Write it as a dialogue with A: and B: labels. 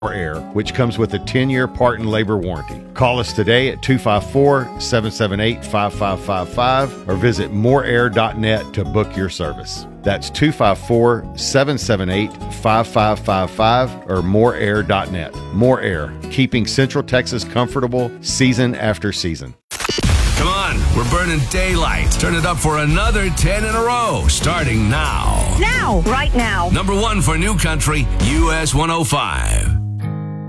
A: Air, which comes with a 10-year part and labor warranty. Call us today at 254-778-5555 or visit moreair.net to book your service. That's 254-778-5555 or moreair.net. More Air, keeping Central Texas comfortable season after season.
B: Come on, we're burning daylight. Turn it up for another 10 in a row, starting now.
C: Now, right now.
B: Number 1 for New Country, US 105.